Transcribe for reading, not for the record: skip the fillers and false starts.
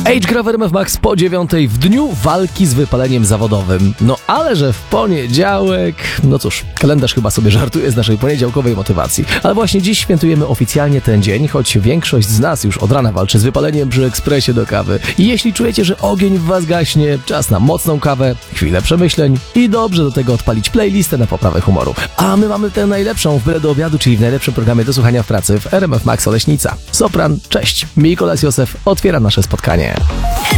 Age gra w RMF Max po 9 w dniu walki z wypaleniem zawodowym. No ale że w poniedziałek... No cóż, kalendarz chyba sobie żartuje z naszej poniedziałkowej motywacji. Ale właśnie dziś świętujemy oficjalnie ten dzień, choć większość z nas już od rana walczy z wypaleniem przy ekspresie do kawy. I jeśli czujecie, że ogień w was gaśnie, czas na mocną kawę, chwilę przemyśleń i dobrze do tego odpalić playlistę na poprawę humoru. A my mamy tę najlepszą w byle do obiadu, czyli w najlepszym programie do słuchania w pracy w RMF Max Oleśnica. Sopran, cześć, Mikolas Józef otwiera nasze spotkanie.